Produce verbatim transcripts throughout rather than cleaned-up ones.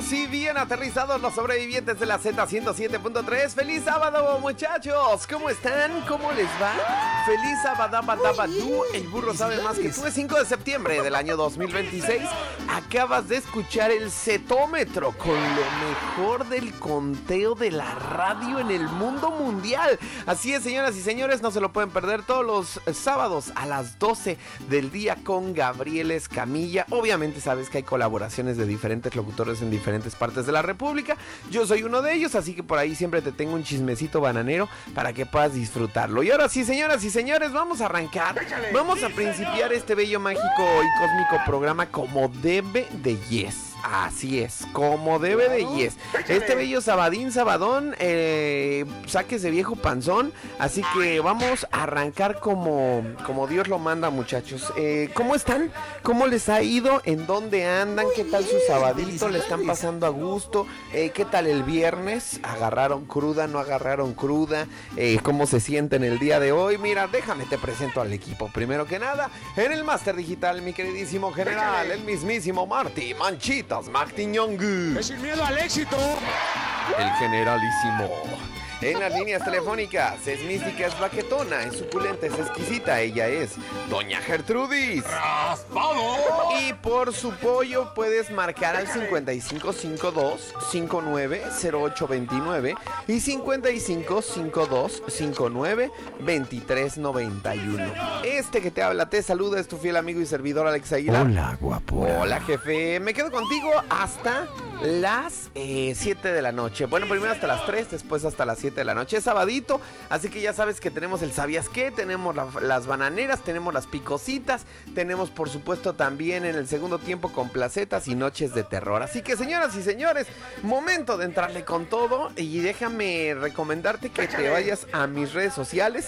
vivos y bien aterrizados los sobrevivientes de la Z ciento siete punto tres. ¡Feliz sábado, muchachos! ¿Cómo están? ¿Cómo les va? ¡Feliz sabadabadabadú! El burro sabe más que tú. Es cinco de septiembre del año dos mil veintiséis. Acabas de escuchar el Zetómetro con lo mejor del conteo de la radio en el mundo mundial. Así es, señoras y señores, no se lo pueden perder todos los sábados a las doce del día con Gabriel Escamilla. Obviamente sabes que hay colaboraciones de diferentes locutores en diferentes partes de la República. Yo soy uno de ellos, así que por ahí siempre te tengo un chismecito bananero para que puedas disfrutarlo. Y ahora sí, señoras y señores, vamos a arrancar. Vamos a principiar este bello, mágico y cósmico programa como debe de yes. Así es, como debe de yes. Este bello sabadín, sabadón, eh, sáquese viejo panzón. Así que vamos a arrancar como, como Dios lo manda, muchachos. eh, ¿Cómo están? ¿Cómo les ha ido? ¿En dónde andan? ¿Qué tal su sabadito? ¿Le están pasando a gusto? Eh, ¿Qué tal el viernes? ¿Agarraron cruda? ¿No agarraron cruda? Eh, ¿Cómo se sienten el día de hoy? Mira, déjame te presento al equipo. Primero que nada, en el máster digital, mi queridísimo general, el mismísimo Marty Manchita Magtiñongu. Es sin miedo al éxito. El generalísimo. En las líneas telefónicas, es mística, es baquetona, es suculenta, es exquisita. Ella es Doña Gertrudis. ¡Raspado! Y por su pollo puedes marcar al cincuenta y cinco cincuenta y dos cincuenta y nueve cero ocho veintinueve y cincuenta y cinco cincuenta y dos cincuenta y nueve veintitrés noventa y uno. Este que te habla, te saluda, es tu fiel amigo y servidor Alex Aguilar. Hola, guapo. Hola, jefe. Me quedo contigo hasta las eh, siete de la noche. Bueno, primero hasta las tres, después hasta las siete de la noche. Es sabadito, así que ya sabes que tenemos el ¿sabías qué? Tenemos la, las bananeras, tenemos las picositas, tenemos por supuesto también en el segundo tiempo complacetas y noches de terror. Así que, señoras y señores, momento de entrarle con todo. Y déjame recomendarte que te vayas a mis redes sociales.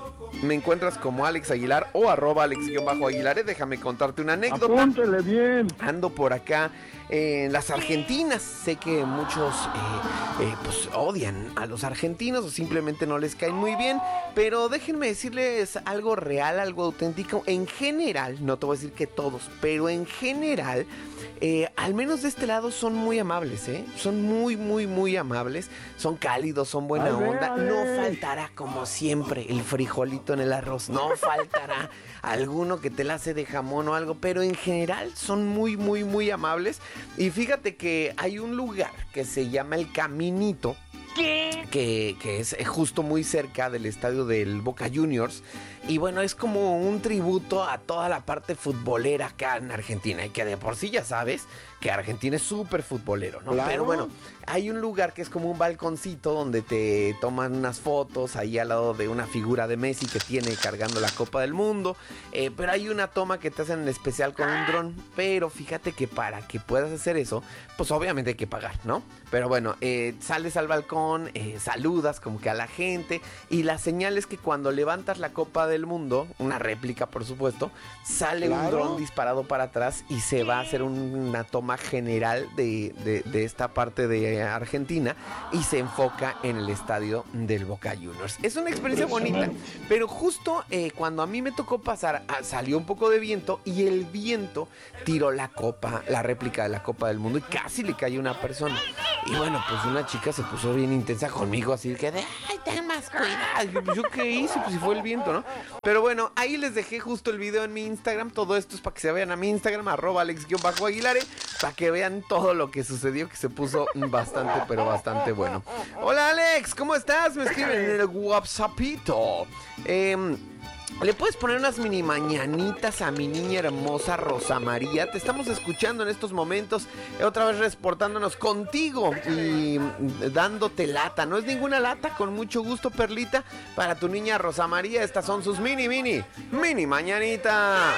Me encuentras como Alex Aguilar o arroba Alex-Aguilar. Déjame contarte una anécdota. Apúntele bien. Ando por acá en las Argentinas. Sé que muchos eh, eh, pues odian a los argentinos o simplemente no les caen muy bien, pero déjenme decirles algo real, algo auténtico. En general, no te voy a decir que todos, pero en general, eh, al menos de este lado son muy amables, ¿eh? Son muy, muy, muy amables. Son cálidos, son buena Ay, onda. véale. No faltará, como siempre, el frijolito en el arroz. No faltará alguno que te la hace de jamón o algo, pero en general son muy, muy, muy amables. Y fíjate que hay un lugar que se llama El Caminito, que, que es justo muy cerca del estadio del Boca Juniors. Y bueno, es como un tributo a toda la parte futbolera acá en Argentina. Y que de por sí ya sabes que Argentina es súper futbolero, ¿no? Claro. Pero bueno, hay un lugar que es como un balconcito donde te toman unas fotos ahí al lado de una figura de Messi que tiene cargando la Copa del Mundo. Eh, pero hay una toma que te hacen en especial con un dron. Pero fíjate que para que puedas hacer eso, pues obviamente hay que pagar, ¿no? Pero bueno, eh, sales al balcón, eh, saludas como que a la gente. Y la señal es que cuando levantas la Copa del Mundo, una réplica por supuesto, sale Claro. un dron disparado para atrás y se va a hacer un, una toma general de, de, de esta parte de Argentina y se enfoca en el estadio del Boca Juniors. Es una experiencia bonita, pero justo eh, cuando a mí me tocó pasar, ah, salió un poco de viento y el viento tiró la copa, la réplica de la Copa del Mundo y casi le cayó una persona. Y bueno, pues una chica se puso bien intensa conmigo, así que de, ay, ten más cuidado. Yo, ¿yo qué hice? Pues si fue el viento, ¿no? Pero bueno, ahí les dejé justo el video en mi Instagram. Todo esto es para que se vayan a mi Instagram, arroba Alex-Aguilare, para que vean todo lo que sucedió, que se puso bastante, pero bastante bueno. Hola Alex, ¿cómo estás? Me escriben en el WhatsAppito. Eh... ¿Le puedes poner unas mini mañanitas a mi niña hermosa Rosa María? Te estamos escuchando en estos momentos, eh, otra vez reportándonos contigo y mm, dándote lata. No es ninguna lata, con mucho gusto, Perlita, para tu niña Rosa María. Estas son sus mini, mini, mini mañanitas.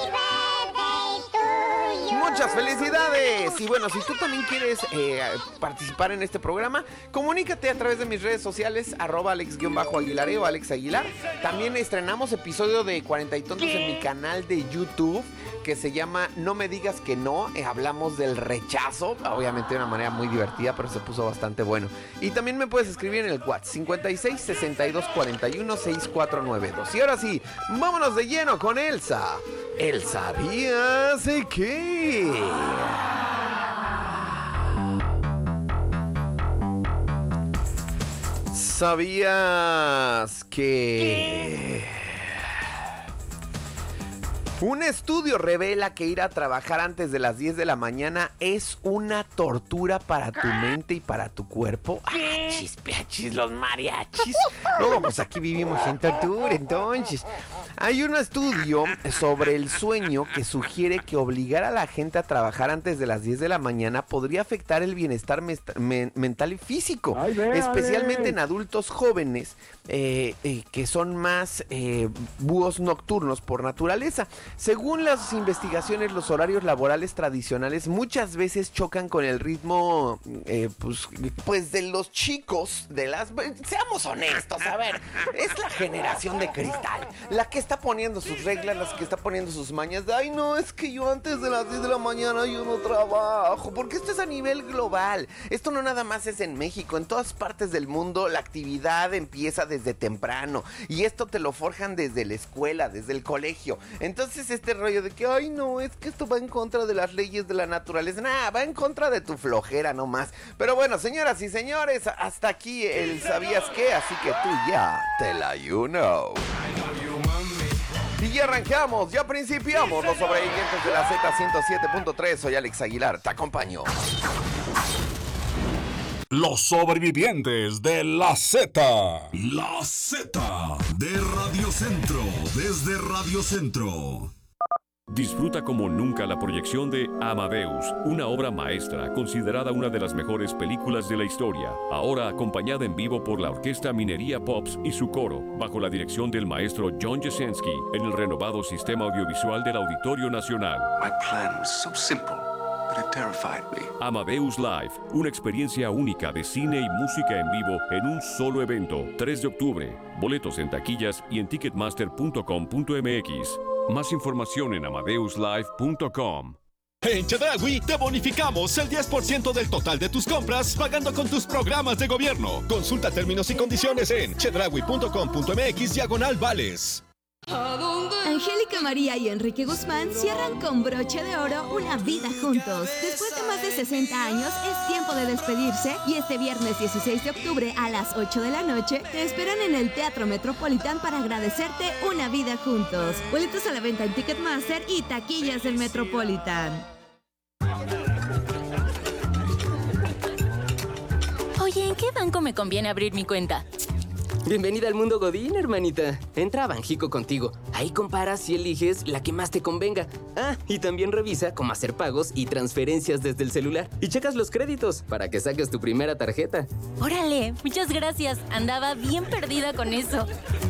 Muchas felicidades. Y bueno, si tú también quieres eh, participar en este programa, comunícate a través de mis redes sociales, arroba Alex-Aguilar o Alex Aguilar. También estrenamos episodio de cuarenta y Tontos en mi canal de YouTube, que se llama No me digas que no. eh, Hablamos del rechazo, obviamente de una manera muy divertida, pero se puso bastante bueno. Y también me puedes escribir en el WhatsApp cincuenta y seis sesenta y dos cuarenta y uno sesenta y cuatro noventa y dos. Y ahora sí, vámonos de lleno con Elsa. ¿El sabías de qué? ¿Sabías que un estudio revela que ir a trabajar antes de las diez de la mañana es una tortura para tu mente y para tu cuerpo? Achis, piachis, los mariachis. No, pues aquí vivimos en tortura, entonces. Hay un estudio sobre el sueño que sugiere que obligar a la gente a trabajar antes de las diez de la mañana podría afectar el bienestar mesta- men- mental y físico, Ay, véale. especialmente en adultos jóvenes eh, eh, que son más eh, búhos nocturnos por naturaleza. Según las investigaciones, los horarios laborales tradicionales muchas veces chocan con el ritmo eh, pues, pues de los chicos, de las... Seamos honestos, a ver, es la generación de cristal, la que está poniendo sus reglas, la que está poniendo sus mañas de, ay no, es que yo antes de las diez de la mañana yo no trabajo, porque esto es a nivel global, esto no nada más es en México, en todas partes del mundo la actividad empieza desde temprano, y esto te lo forjan desde la escuela, desde el colegio. Entonces este rollo de que, ay no, es que esto va en contra de las leyes de la naturaleza, nada, va en contra de tu flojera nomás. Pero bueno, señoras y señores, hasta aquí el ¿sabías qué? Así que tú ya te la you know. Y ya arrancamos, ya principiamos los sobrevivientes de la Z ciento siete punto tres. Soy Alex Aguilar, te acompaño. Los sobrevivientes de la Z. La Z de Radio Centro, desde Radio Centro. Disfruta como nunca la proyección de Amadeus, una obra maestra considerada una de las mejores películas de la historia, ahora acompañada en vivo por la Orquesta Minería Pops y su coro, bajo la dirección del maestro John Jasinski, en el renovado Sistema Audiovisual del Auditorio Nacional. My plan was so simple, but it terrified me. Amadeus Live, una experiencia única de cine y música en vivo en un solo evento, tres de octubre. Boletos en taquillas y en ticketmaster punto com punto m x. Más información en amadeus live punto com. En Chedraui te bonificamos el diez por ciento del total de tus compras pagando con tus programas de gobierno. Consulta términos y condiciones en chedraui punto com punto m x diagonal vales. Angélica María y Enrique Guzmán cierran con broche de oro una vida juntos. Después de más de sesenta años, es tiempo de despedirse y este viernes dieciséis de octubre a las ocho de la noche te esperan en el Teatro Metropolitan para agradecerte una vida juntos. Boletos a la venta en Ticketmaster y taquillas del Metropolitan. Oye, ¿en qué banco me conviene abrir mi cuenta? Bienvenida al mundo Godín, hermanita. Entra a Banjico contigo. Ahí comparas y eliges la que más te convenga. Ah, y también revisa cómo hacer pagos y transferencias desde el celular. Y checas los créditos para que saques tu primera tarjeta. Órale, muchas gracias. Andaba bien perdida con eso.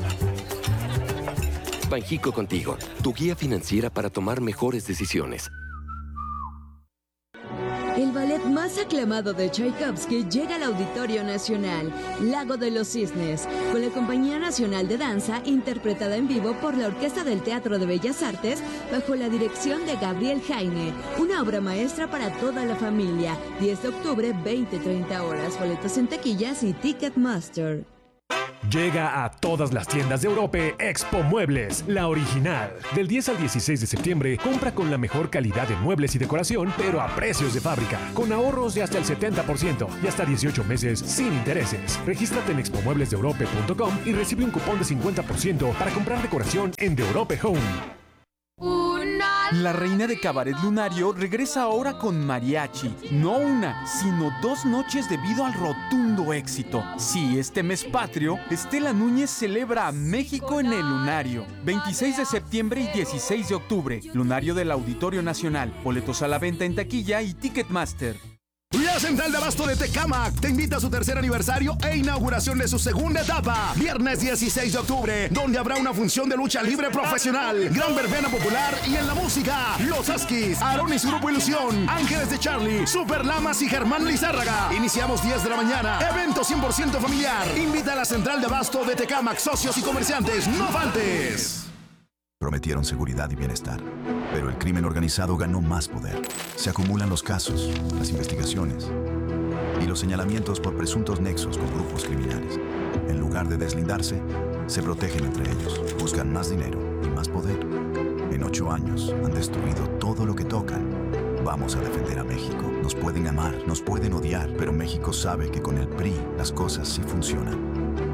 Banjico contigo, tu guía financiera para tomar mejores decisiones. El ballet más aclamado de Tchaikovsky llega al Auditorio Nacional, Lago de los Cisnes, con la Compañía Nacional de Danza interpretada en vivo por la Orquesta del Teatro de Bellas Artes bajo la dirección de Gabriel Jaime. Una obra maestra para toda la familia. diez de octubre, veinte treinta horas. Boletos en taquillas y Ticketmaster. Llega a todas las tiendas de Europe Expo Muebles, la original. Del diez al dieciséis de septiembre, compra con la mejor calidad de muebles y decoración, pero a precios de fábrica, con ahorros de hasta el setenta por ciento y hasta dieciocho meses sin intereses. Regístrate en expo muebles de europe punto com y recibe un cupón de cincuenta por ciento para comprar decoración en The Europe Home. La reina de Cabaret Lunario regresa ahora con mariachi. No una, sino dos noches debido al rotundo éxito. Sí, este mes patrio, Estela Núñez celebra a México en el Lunario. veintiséis de septiembre y dieciséis de octubre. Lunario del Auditorio Nacional. Boletos a la venta en taquilla y Ticketmaster. La Central de Abasto de Tecámac te invita a su tercer aniversario e inauguración de su segunda etapa. Viernes dieciséis de octubre, donde habrá una función de lucha libre profesional, gran verbena popular y en la música, Los Askis, Aarón y su grupo Ilusión, Ángeles de Charlie, Super Lamas y Germán Lizárraga. Iniciamos diez de la mañana, evento cien por ciento familiar. Invita a la Central de Abasto de Tecámac, socios y comerciantes, no faltes. Prometieron seguridad y bienestar, pero el crimen organizado ganó más poder. Se acumulan los casos, las investigaciones y los señalamientos por presuntos nexos con grupos criminales. En lugar de deslindarse, se protegen entre ellos, buscan más dinero y más poder. En ocho años han destruido todo lo que tocan. Vamos a defender a México. Nos pueden amar, nos pueden odiar, pero México sabe que con el P R I las cosas sí funcionan.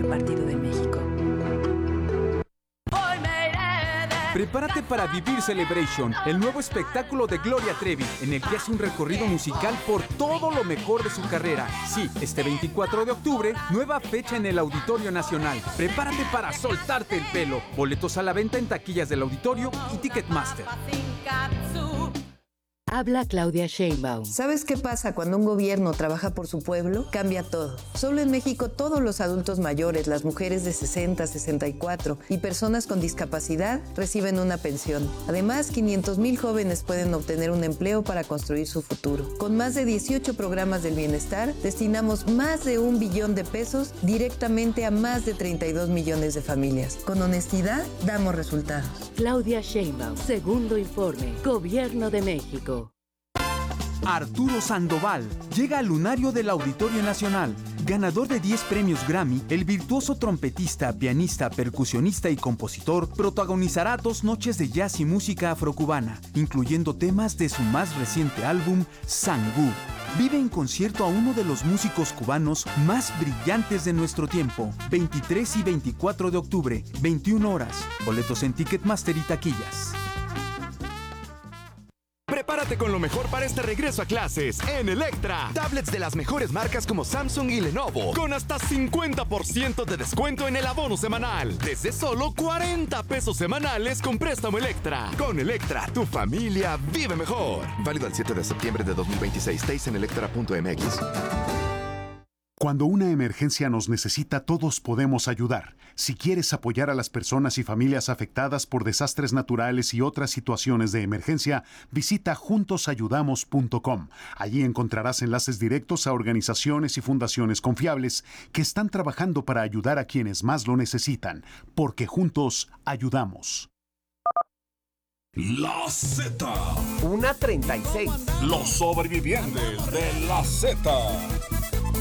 Partido de México. Prepárate para vivir Celebration, el nuevo espectáculo de Gloria Trevi, en el que hace un recorrido musical por todo lo mejor de su carrera. Sí, este veinticuatro de octubre, nueva fecha en el Auditorio Nacional. Prepárate para soltarte el pelo. Boletos a la venta en taquillas del auditorio y Ticketmaster. Habla Claudia Sheinbaum. ¿Sabes qué pasa cuando un gobierno trabaja por su pueblo? Cambia todo. Solo en México todos los adultos mayores, las mujeres de sesenta, sesenta y cuatro y personas con discapacidad reciben una pensión. Además, quinientos mil jóvenes pueden obtener un empleo para construir su futuro. Con más de dieciocho programas del bienestar, destinamos más de un billón de pesos directamente a más de treinta y dos millones de familias. Con honestidad, damos resultados. Claudia Sheinbaum, segundo informe, Gobierno de México. Arturo Sandoval llega al lunario del Auditorio Nacional. Ganador de diez premios Grammy, el virtuoso trompetista, pianista, percusionista y compositor protagonizará dos noches de jazz y música afrocubana, incluyendo temas de su más reciente álbum, Sangú. Vive en concierto a uno de los músicos cubanos más brillantes de nuestro tiempo. veintitrés y veinticuatro de octubre, veintiuna horas. Boletos en Ticketmaster y taquillas. Prepárate con lo mejor para este regreso a clases en Electra. Tablets de las mejores marcas como Samsung y Lenovo, con hasta cincuenta por ciento de descuento en el abono semanal. Desde solo cuarenta pesos semanales con préstamo Electra. Con Electra, tu familia vive mejor. Válido el siete de septiembre de dos mil veintiséis. Tays en electra punto m x. Cuando una emergencia nos necesita, todos podemos ayudar. Si quieres apoyar a las personas y familias afectadas por desastres naturales y otras situaciones de emergencia, visita juntos ayudamos punto com. Allí encontrarás enlaces directos a organizaciones y fundaciones confiables que están trabajando para ayudar a quienes más lo necesitan, porque juntos ayudamos. La Z. Una treinta y seis. Los sobrevivientes de la Z.